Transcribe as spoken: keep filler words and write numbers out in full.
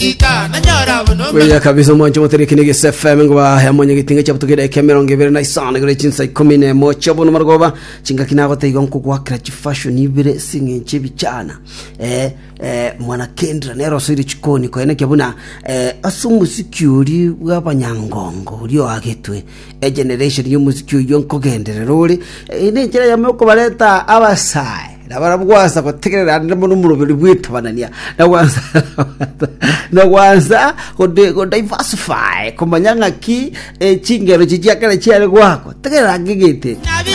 Weya kabisa mwancho moteriki ni F M ngwa ya mwenye gitinga cha butugire kamera ngibere na isana gure chinsa ikomine mo chabo no margoba chinga kinago taigo nkugwa kira fashion ibire singe nchibicana eh eh mwana Kendra nero siri chikoni ko ene kyabuna eh asumu security bw'abanyangongo uriyo agetwe e generation y'umuziki yo nkogenderero uri ine njira ya meko bareta abasai nabarabwasa bategerera ndimo n'umurubiri bwitabanania nawanza nawanza ko diversify ko manyanga ki chingero chijakara cyari gwako tegerera ngigite